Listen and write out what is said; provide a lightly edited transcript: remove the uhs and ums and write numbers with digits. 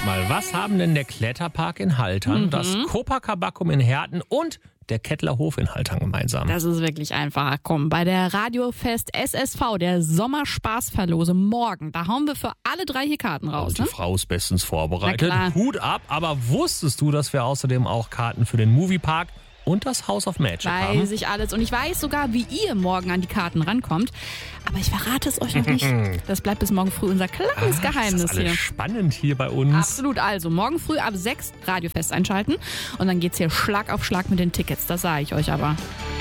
Sag mal, was haben denn der Kletterpark in Haltern, das Copacabacum in Herten und der Kettlerhof in Haltern gemeinsam? Das ist wirklich einfach. Komm, bei der Radiofest SSV, der Sommerspaßverlose morgen, da hauen wir für alle 3 hier Karten raus. Und die Frau ist bestens vorbereitet. Na klar. Hut ab, aber wusstest du, dass wir außerdem auch Karten für den Moviepark und das House of Magic haben? Weiß ich alles. Und ich weiß sogar, wie ihr morgen an die Karten rankommt. Aber ich verrate es euch noch nicht. Das bleibt bis morgen früh unser kleines Geheimnis das ist alles hier. Spannend hier bei uns. Absolut. Also morgen früh ab 6 Radiofest einschalten. Und dann geht's hier Schlag auf Schlag mit den Tickets. Das sage ich euch aber.